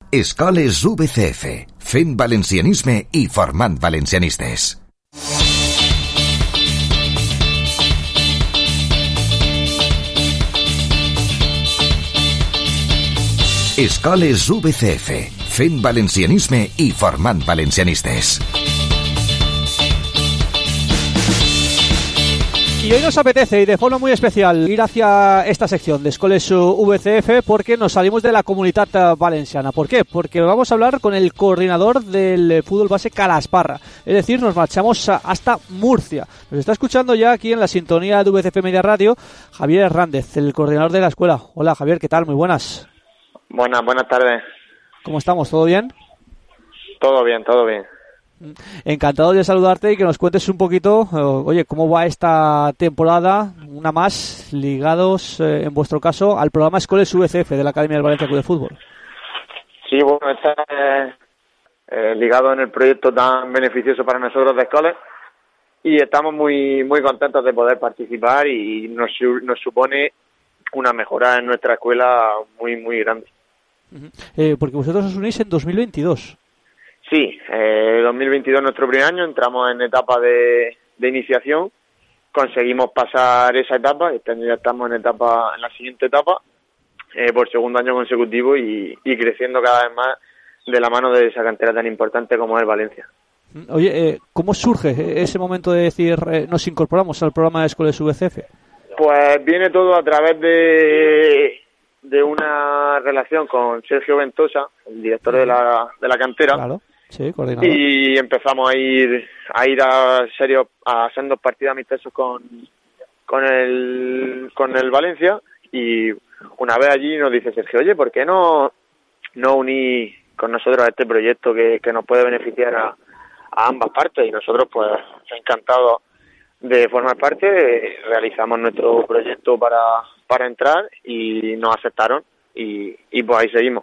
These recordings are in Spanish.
Escoles VCF, fent valencianisme i formant valencianistes. Escoles VCF, fent valencianisme i formant valencianistes. Y hoy nos apetece, y de forma muy especial, ir hacia esta sección de Escoles VCF porque nos salimos de la Comunitat Valenciana. ¿Por qué? Porque vamos a hablar con el coordinador del fútbol base Calasparra. Es decir, nos marchamos hasta Murcia. Nos está escuchando ya aquí en la sintonía de VCF Media Radio Javier Hernández, el coordinador de la escuela. Hola Javier, ¿qué tal? Muy buenas. Buenas tardes. ¿Cómo estamos? ¿Todo bien? Todo bien, todo bien. Encantado de saludarte y que nos cuentes un poquito, oye, cómo va esta temporada, una más, ligados, en vuestro caso, al programa Escoles VCF de la Academia del Valencia Club de Fútbol. Sí, bueno, está ligado en el proyecto tan beneficioso para nosotros de Escoles y estamos muy contentos de poder participar y nos supone una mejora en nuestra escuela muy grande. Porque vosotros os unís en 2022. Sí, 2022 nuestro primer año, entramos en etapa de iniciación, conseguimos pasar esa etapa, este año ya estamos en la siguiente etapa, por segundo año consecutivo y creciendo cada vez más de la mano de esa cantera tan importante como es Valencia. Oye, ¿cómo surge ese momento de decir nos incorporamos al programa de Escoles VCF? Pues viene todo a través de una relación con Sergio Ventosa, el director de la cantera. Claro. Sí, coordinador. Y empezamos a ir a sendos partidos amistosos con el Valencia, y una vez allí nos dice Sergio, oye, ¿por qué no unir con nosotros a este proyecto que nos puede beneficiar a ambas partes? Y nosotros pues encantados de formar parte, realizamos nuestro proyecto para entrar y nos aceptaron y pues ahí seguimos.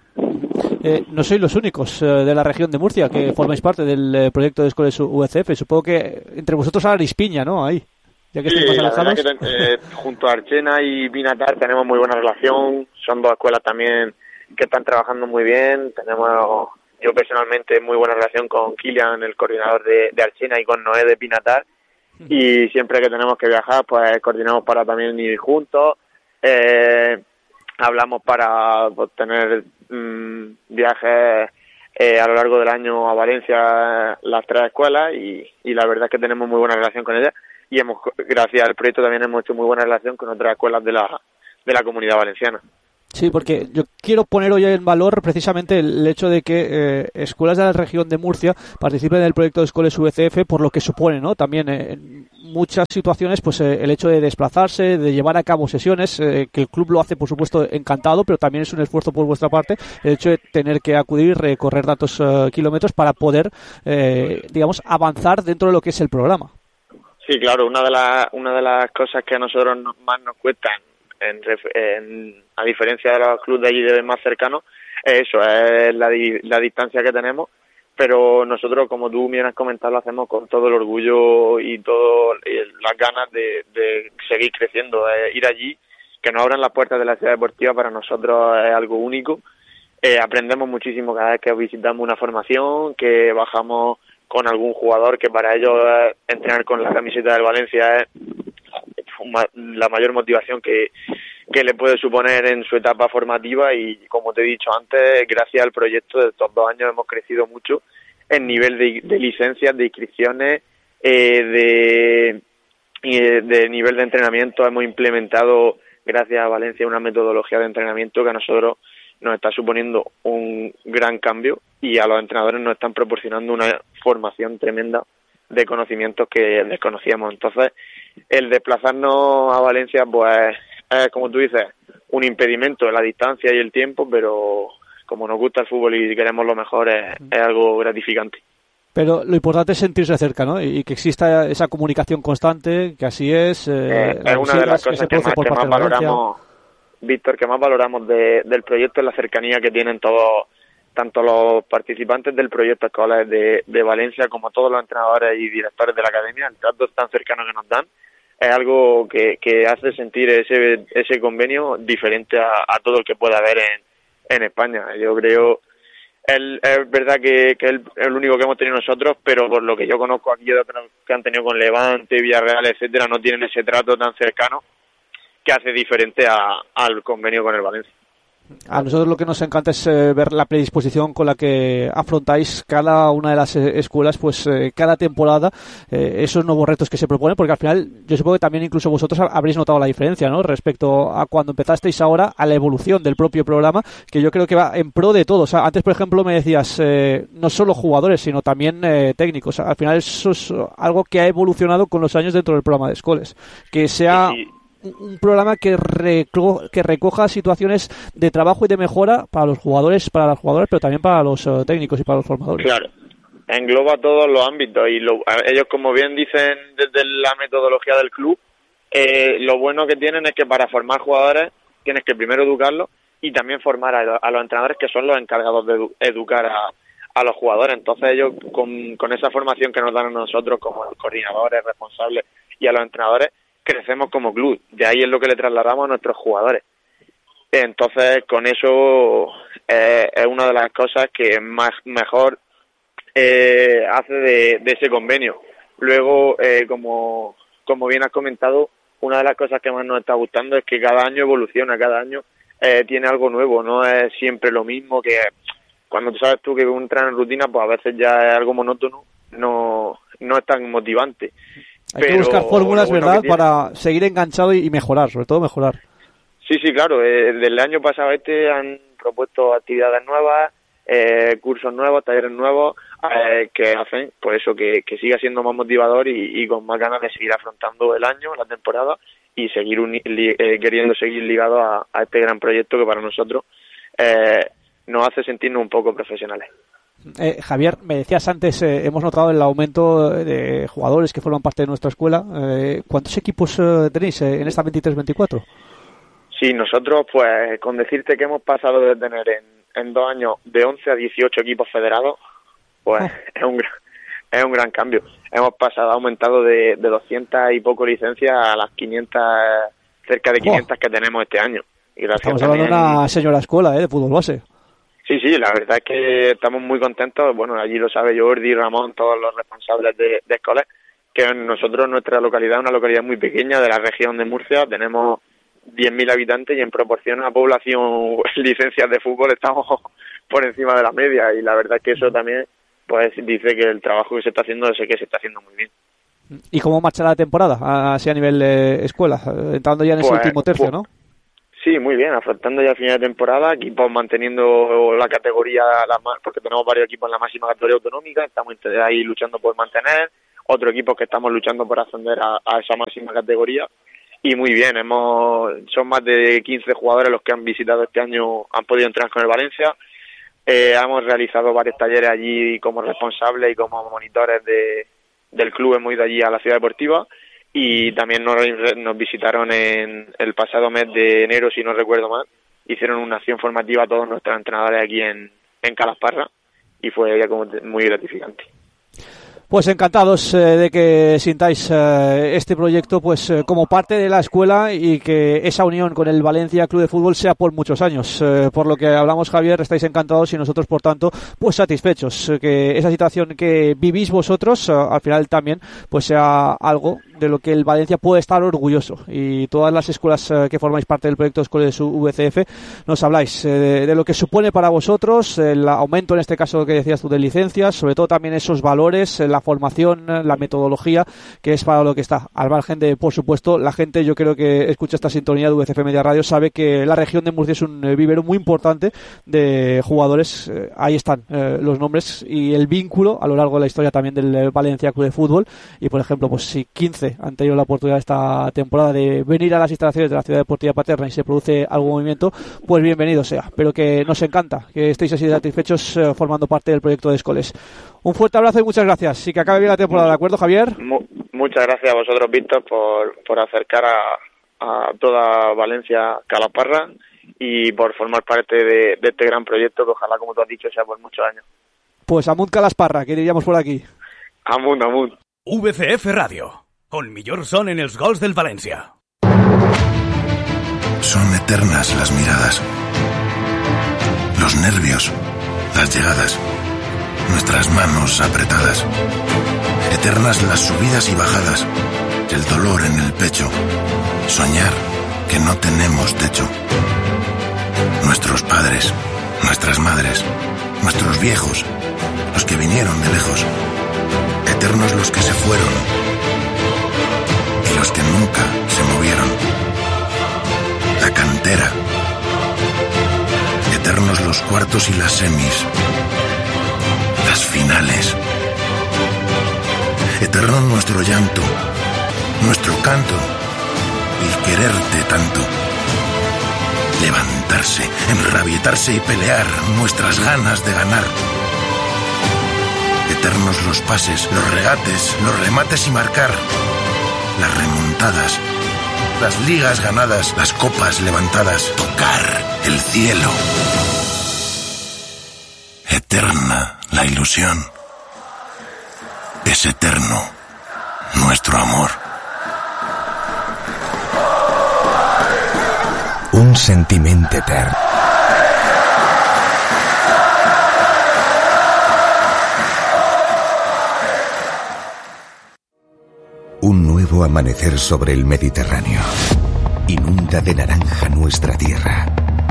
No sois los únicos de la región de Murcia que formáis parte del proyecto de Escoles VCF. Supongo que entre vosotros haréis piña, ¿no? Ahí, ya que estáis más alejados. La verdad que junto a Archena y Pinatar tenemos muy buena relación. Son dos escuelas también que están trabajando muy bien. Yo personalmente muy buena relación con Kilian, el coordinador de Archena, y con Noé de Pinatar. Y siempre que tenemos que viajar, pues coordinamos para también ir juntos. Hablamos para tener viajes a lo largo del año a Valencia, las tres escuelas, y la verdad es que tenemos muy buena relación con ellas, y gracias al proyecto también hemos hecho muy buena relación con otras escuelas de la Comunidad Valenciana. Sí, porque yo quiero poner hoy en valor precisamente el hecho de que escuelas de la región de Murcia participen en el proyecto de Escoles VCF, por lo que supone, ¿no? También en muchas situaciones, pues el hecho de desplazarse, de llevar a cabo sesiones, que el club lo hace, por supuesto, encantado, pero también es un esfuerzo por vuestra parte el hecho de tener que acudir, recorrer tantos kilómetros para poder, digamos, avanzar dentro de lo que es el programa. Sí, claro, una de las cosas que a nosotros más nos cuesta, a diferencia de los clubes de allí más cercanos, es eso, es la distancia que tenemos, pero nosotros, como tú bien has comentado, lo hacemos con todo el orgullo y todas las ganas de seguir creciendo. Ir allí, que nos abran las puertas de la ciudad deportiva, para nosotros es algo único. Aprendemos muchísimo cada vez que visitamos una formación, que bajamos con algún jugador, que para ellos entrenar con la camiseta del Valencia es la mayor motivación que le puede suponer en su etapa formativa. Y como te he dicho antes, gracias al proyecto de estos 2 años hemos crecido mucho en nivel de licencias, de inscripciones, de nivel de entrenamiento. Hemos implementado, gracias a Valencia, una metodología de entrenamiento que a nosotros nos está suponiendo un gran cambio, y a los entrenadores nos están proporcionando una formación tremenda de conocimientos que desconocíamos. Entonces, el desplazarnos a Valencia, pues es, como tú dices, un impedimento, la distancia y el tiempo, pero como nos gusta el fútbol y queremos lo mejor, es algo gratificante. Pero lo importante es sentirse cerca, ¿no? Y que exista esa comunicación constante, que así es. Es una de las cosas que más valoramos, Víctor, que más valoramos del proyecto, es la cercanía que tienen todos, tanto los participantes del proyecto Escoles de Valencia como todos los entrenadores y directores de la academia. El trato tan cercano que nos dan es algo que hace sentir ese convenio diferente a todo el que pueda haber en España. Yo creo es verdad que es el único que hemos tenido nosotros, pero por lo que yo conozco aquí de otros que han tenido con Levante, Villarreal, etcétera, no tienen ese trato tan cercano que hace diferente al convenio con el Valencia. A nosotros lo que nos encanta es ver la predisposición con la que afrontáis cada una de las escuelas, pues cada temporada, esos nuevos retos que se proponen, porque al final yo supongo que también incluso vosotros habréis notado la diferencia, ¿no? Respecto a cuando empezasteis ahora, a la evolución del propio programa, que yo creo que va en pro de todos. O sea, antes, por ejemplo, me decías no solo jugadores, sino también técnicos. Al final eso es algo que ha evolucionado con los años dentro del programa de Escoles, que sea un programa que recoja situaciones de trabajo y de mejora para los jugadores, para las jugadoras, pero también para los técnicos y para los formadores. Claro, engloba todos los ámbitos y ellos, como bien dicen desde la metodología del club, lo bueno que tienen es que para formar jugadores tienes que primero educarlos y también formar a los entrenadores, que son los encargados de educar a los jugadores. Entonces ellos con esa formación que nos dan a nosotros como coordinadores, responsables y a los entrenadores, crecemos como club. De ahí es lo que le trasladamos a nuestros jugadores. Entonces, con eso es una de las cosas que mejor hace de ese convenio. Luego, como bien has comentado, una de las cosas que más nos está gustando es que cada año evoluciona, cada año tiene algo nuevo, no es siempre lo mismo, que cuando tú sabes que un entrenador en rutina, pues a veces ya es algo monótono, no es tan motivante. Hay que buscar fórmulas, ¿verdad?, para seguir enganchado y mejorar, sobre todo mejorar. Sí, claro. Desde el año pasado han propuesto actividades nuevas, cursos nuevos, talleres nuevos, que hacen pues eso, que siga siendo más motivador y con más ganas de seguir afrontando el año, la temporada, y seguir queriendo seguir ligado a este gran proyecto que para nosotros nos hace sentirnos un poco profesionales. Javier, me decías antes, hemos notado el aumento de jugadores que forman parte de nuestra escuela. ¿Cuántos equipos tenéis en esta 23-24? Sí, nosotros, pues, con decirte que hemos pasado de tener en 2 años de 11 a 18 equipos federados, pues es un gran cambio. Hemos aumentado de 200 y poco licencias a las 500, cerca de 500 que tenemos este año. Y estamos hablando de una señora escuela de fútbol base. Sí, la verdad es que estamos muy contentos. Bueno, allí lo sabe Jordi, Ramón, todos los responsables de escuelas, que nosotros, nuestra localidad, es una localidad muy pequeña de la región de Murcia, tenemos 10.000 habitantes y en proporción a población licencias de fútbol estamos por encima de la media, y la verdad es que eso también pues dice que el trabajo que se está haciendo es el que se está haciendo muy bien. ¿Y cómo marcha la temporada, así a nivel escuela, entrando ya en ese último tercio, no? Sí, muy bien, afrontando ya el final de temporada, equipos manteniendo la categoría, porque tenemos varios equipos en la máxima categoría autonómica, estamos ahí luchando por mantener, otros equipos que estamos luchando por ascender a esa máxima categoría, y muy bien, son más de 15 jugadores los que han visitado este año, han podido entrenar con el Valencia, hemos realizado varios talleres allí como responsables y como monitores del club, hemos ido allí a la ciudad deportiva, y también nos visitaron en el pasado mes de enero, si no recuerdo mal, hicieron una acción formativa a todos nuestros entrenadores aquí en Calasparra, y fue ya como muy gratificante. Pues encantados de que sintáis este proyecto pues como parte de la escuela, y que esa unión con el Valencia Club de Fútbol sea por muchos años. Por lo que hablamos, Javier, estáis encantados, y nosotros, por tanto, pues satisfechos. Que esa situación que vivís vosotros al final también pues sea algo de lo que el Valencia puede estar orgulloso. Y todas las escuelas que formáis parte del proyecto Escoles VCF nos habláis de lo que supone para vosotros el aumento, en este caso que decías tú, de licencias, sobre todo también esos valores, la formación, la metodología, que es para lo que está. Al margen de, por supuesto, la gente, yo creo que escucha esta sintonía de VCF Media Radio, sabe que la región de Murcia es un vivero muy importante de jugadores. Ahí están los nombres y el vínculo a lo largo de la historia también del Valencia Club de Fútbol. Y, por ejemplo, pues si 15 han tenido la oportunidad esta temporada de venir a las instalaciones de la Ciudad Deportiva Paterna y se produce algún movimiento, pues bienvenido sea. Pero que nos encanta que estéis así satisfechos formando parte del proyecto de Escoles. Un fuerte abrazo y muchas gracias. Y que acabe bien la temporada, ¿de acuerdo, Javier? Muchas gracias a vosotros, Víctor, por acercar a toda Valencia Calasparra y por formar parte de este gran proyecto que ojalá, como tú has dicho, sea por muchos años. Pues amunt Calasparra, que diríamos por aquí. Amunt. VCF Radio, el millor son en els gols del València. Son eternas las miradas, los nervios, las llegadas, nuestras manos apretadas. Eternas las subidas y bajadas, el dolor en el pecho, soñar que no tenemos techo. Nuestros padres, nuestras madres, nuestros viejos, los que vinieron de lejos, eternos los que se fueron y los que nunca se movieron. La cantera, eternos los cuartos y las semis, las finales. Eterno nuestro llanto, nuestro canto y quererte tanto. Levantarse, enrabietarse y pelear nuestras ganas de ganar. Eternos los pases, los regates, los remates y marcar. Las remontadas, las ligas ganadas, las copas levantadas. Tocar el cielo. Eterna la ilusión. Es eterno nuestro amor. Un sentiment etern. Un nuevo amanecer sobre el Mediterráneo. Inunda de naranja nuestra tierra.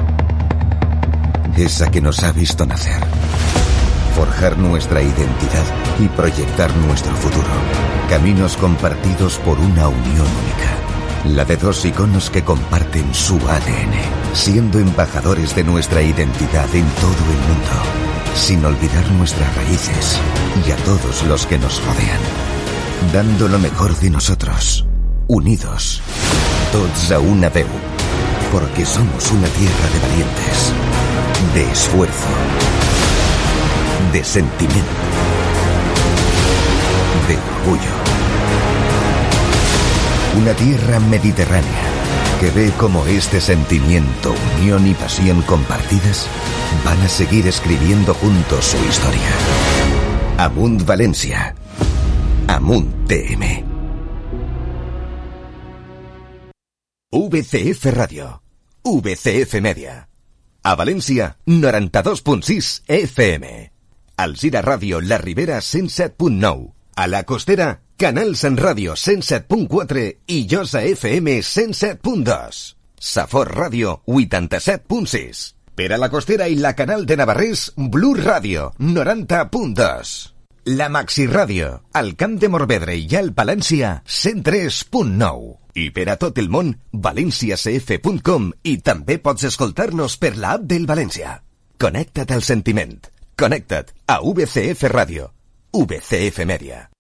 Esa que nos ha visto nacer. Forjar nuestra identidad y proyectar nuestro futuro. Caminos compartidos por una unión única. La de dos iconos que comparten su ADN, siendo embajadores de nuestra identidad en todo el mundo, sin olvidar nuestras raíces y a todos los que nos rodean. Dando lo mejor de nosotros, unidos, tots a una veu, porque somos una tierra de valientes, de esfuerzo, de sentimiento, de orgullo. Una tierra mediterránea que ve como este sentimiento, unión y pasión compartidas van a seguir escribiendo juntos su historia. Amunt València. Amunt TM. VCF Ràdio. VCF Mèdia. A València, 92.6 FM. Alzira Ràdio La Ribera, 107.9. A la Costera, Canal Sant Ràdio, 107.4 i Josa FM, 107.2. Safor Ràdio, 87.6. Per a la Costera i la Canal de Navarrés, Blu Ràdio, 90.2. La Maxi Ràdio, al Camp de Morvedre i al Palància, 103.9. I per a tot el món, valenciacf.com, i també pots escoltar-nos per l'app del València. Connecta't al sentiment. Connecta't a VCF Ràdio. VCF Mèdia.